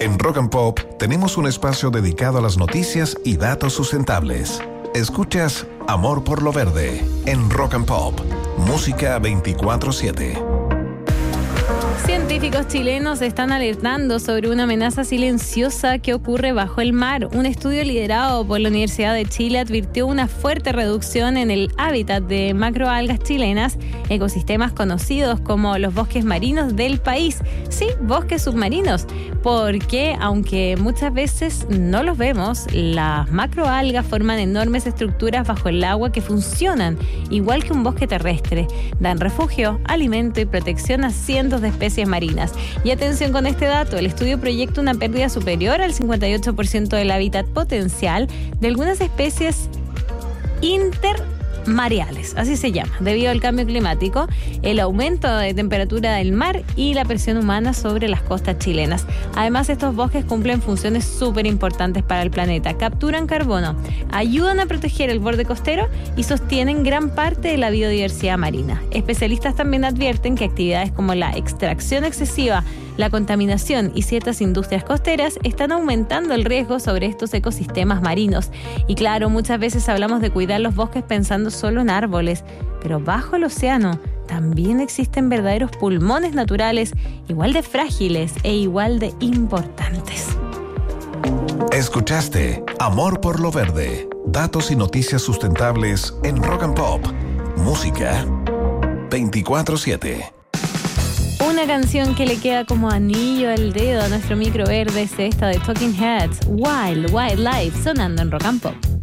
En Rock and Pop tenemos un espacio dedicado a las noticias y datos sustentables. Escuchas Amor por lo Verde en Rock and Pop, música 24/7. Científicos chilenos están alertando sobre una amenaza silenciosa que ocurre bajo el mar. Un estudio liderado por la Universidad de Chile advirtió una fuerte reducción en el hábitat de macroalgas chilenas, ecosistemas conocidos como los bosques marinos del país. Sí, bosques submarinos, porque aunque muchas veces no los vemos, las macroalgas forman enormes estructuras bajo el agua que funcionan igual que un bosque terrestre. Dan refugio, alimento y protección a cientos de especies marinas. Y atención con este dato, el estudio proyecta una pérdida superior al 58% del hábitat potencial de algunas especies intermareales, así se llama, debido al cambio climático, el aumento de temperatura del mar y la presión humana sobre las costas chilenas. Además, estos bosques cumplen funciones súper importantes para el planeta. Capturan carbono, ayudan a proteger el borde costero y sostienen gran parte de la biodiversidad marina. Especialistas también advierten que actividades como la extracción excesiva, la contaminación y ciertas industrias costeras están aumentando el riesgo sobre estos ecosistemas marinos. Y claro, muchas veces hablamos de cuidar los bosques pensando solo en árboles, pero bajo el océano también existen verdaderos pulmones naturales, igual de frágiles e igual de importantes. Escuchaste Amor por lo Verde, datos y noticias sustentables en Rock and Pop, música 24/7. Una canción que le queda como anillo al dedo a nuestro micro verde es esta de Talking Heads, Wild Wildlife, sonando en Rock and Pop.